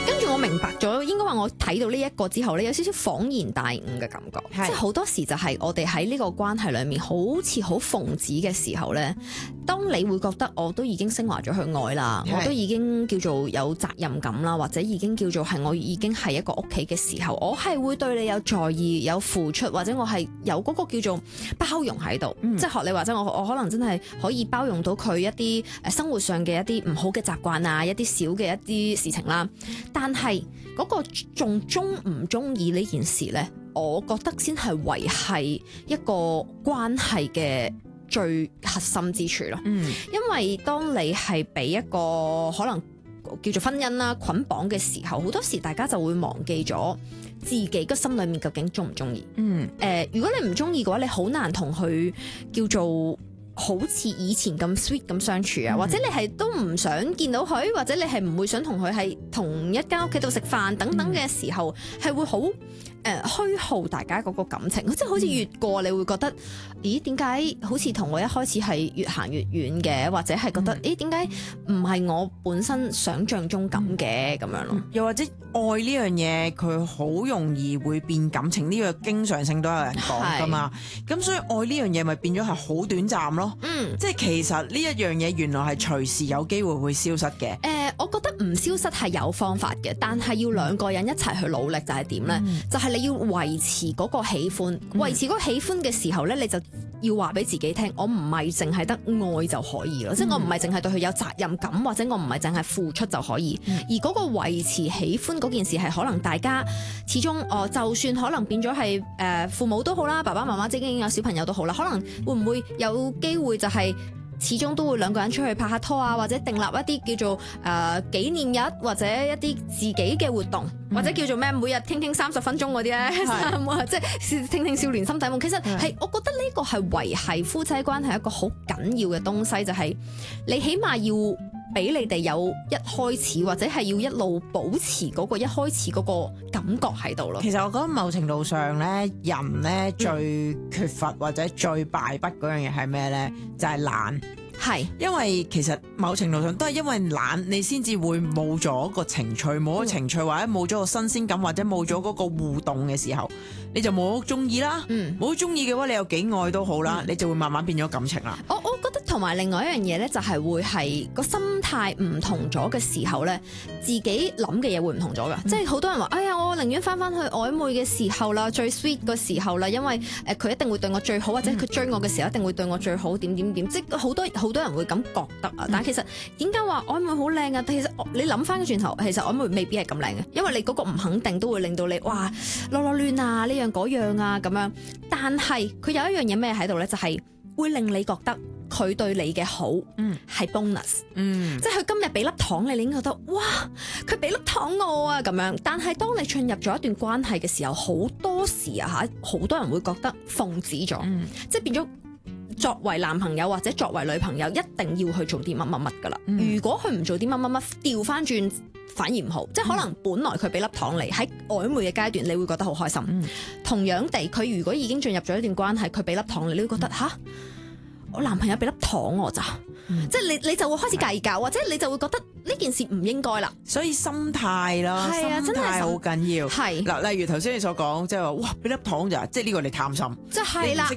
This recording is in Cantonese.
跟住我明白咗，應該話我睇到呢一個之後咧，有少少恍然大悟嘅感覺。即係好多時就係我哋喺呢個關係裡面，好似好奉旨嘅時候咧，當你會覺得我都已經升華咗去愛啦，我都已經叫做有責任感啦，或者已經叫做係我已經係一個屋企嘅時候，我係會對你有在意、有付出，或者我係有嗰個叫做包容喺度。即係學你話齋，我可能真係可以包容到佢一啲生活上嘅一啲唔好嘅習慣啊，一啲小嘅一啲事情啦。但係嗰個仲中唔中意呢件事呢，我覺得先係維繫一個關係嘅最核心之處咯。因為當你係俾一個可能叫做婚姻啦捆綁嘅時候，好多時大家就會忘記咗自己個心裏面究竟中唔中意。如果你唔中意嘅話，你好難同佢叫做好似以前咁 sweet 咁相處啊，或者你係都唔想見到佢，或者你係唔會想同佢喺同一間屋企度食飯等等嘅時候，係會好虛耗大家嗰個感情，即係好似越過你會覺得，咦點解好似同我一開始係越行越遠嘅，或者係覺得，咦點解唔係我本身想像中咁嘅咁樣咯？ 又或者愛呢樣嘢，佢好容易會變感情，呢個經常性都有人講噶嘛。咁所以愛呢樣嘢咪變咗係好短暫咯。即係其實呢一樣嘢原來係隨時有機會會消失嘅。 我覺得唔消失係有方法嘅，但係要兩個人一齊去努力就係點呢？就係你要維持嗰個喜歡，維持嗰個喜歡嘅時候呢，你就要話俾自己聽，我唔係淨係得愛就可以咯，即係我唔係淨係對佢有責任感，或者我唔係淨係付出就可以。而嗰個維持喜歡嗰件事係可能大家始終就算可能變咗係父母都好啦，爸爸媽媽即係已經有小朋友都好啦，可能會唔會有機會就係始終都會兩個人出去拍下拖啊，或者訂立一啲叫做紀念日，或者一啲自己嘅活動，或者叫做咩每日傾傾30分鐘嗰啲咧，即係傾傾少年心底夢。其實係我覺得呢個係維繫夫妻關係一個好緊要嘅東西，就係你起碼要俾你哋有一開始，或者係要一路保持嗰個一開始嗰個感覺喺度咯。 其實我覺得某程度上咧，人咧最缺乏或者最敗筆嗰樣嘢係咩咧？就係懶。係，因為其實某程度上都係因為懶，你先至會冇咗個情趣，冇咗情趣或者冇咗個新鮮感，或者冇咗嗰個互動嘅時候，你就冇咗中意啦。冇中意嘅話，你有幾愛都好啦，你就會慢慢變咗感情啦。 我覺得同埋另外一樣嘢咧，就係會係個心態唔同咗嘅時候咧，自己諗嘅嘢會唔同咗噶。即係好多人話：哎呀，我寧願翻去曖昧嘅時候啦，最 sweet 嘅時候啦，因為佢一定會對我最好，或者佢追我嘅時候一定會對我最好，點點點。即係好多人會咁覺得啊。但係其實點解話曖昧好靚啊？但其實你諗翻個轉頭，其實曖昧未必係咁靚嘅，因為你嗰個唔肯定都會令到你哇囉囉攣啊，呢樣嗰樣啊咁樣。但係佢有一樣嘢咩喺度咧，就係會令你覺得佢對你嘅好係 bonus，即係佢今日俾粒糖你，你已經覺得哇，佢俾粒糖我啊咁樣。但係當你進入咗一段關係嘅時候，好多時啊好多人會覺得奉旨咗，即係變咗作為男朋友或者作為女朋友，一定要去做啲乜乜乜噶啦。如果佢唔做啲乜乜乜，調翻轉反而唔好。即係可能本來佢俾粒糖你喺曖昧嘅階段，你會覺得好開心。同樣地，佢如果已經進入咗一段關係，佢俾粒糖你，你會覺得吓，我男朋友俾粒糖我咋？即係你就會開始計較，或者你就會覺得呢件事唔應該啦。 所以心態啦， 係啊， 心態好緊要。 係嗱，例如頭先你所講，即係話哇，俾粒糖咋？即係呢個你貪心。 即係啦。